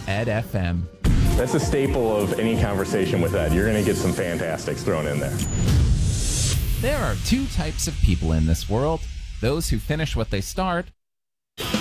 Ed FM. That's a staple of any conversation with Ed. You're going to get some fantastics thrown in there. There are two types of people in this world: those who finish what they start